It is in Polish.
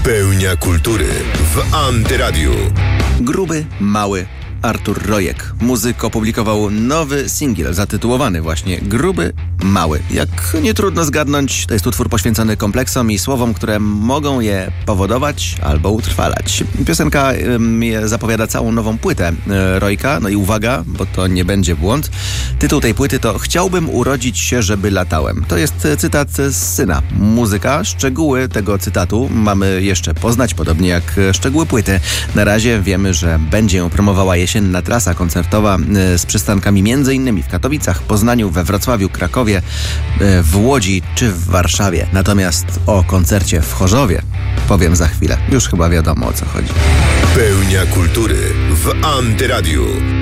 Pełnia kultury w Antyradiu. Gruby, mały Artur Rojek. Muzyk opublikował nowy singiel zatytułowany właśnie Gruby, mały. Jak nie trudno zgadnąć, to jest utwór poświęcony kompleksom i słowom, które mogą je powodować albo utrwalać. Piosenka zapowiada całą nową płytę Rojka. No i uwaga, bo to nie będzie błąd. Tytuł tej płyty to Chciałbym urodzić się, żeby latałem. To jest cytat z Syna. Muzyka, szczegóły tego cytatu mamy jeszcze poznać, podobnie jak szczegóły płyty. Na razie wiemy, że będzie ją promowała jesienna trasa koncertowa z przystankami m.in. w Katowicach, Poznaniu, we Wrocławiu, Krakowie, w Łodzi czy w Warszawie. Natomiast o koncercie w Chorzowie powiem za chwilę. Już chyba wiadomo, o co chodzi. Pełnia kultury w Antyradiu.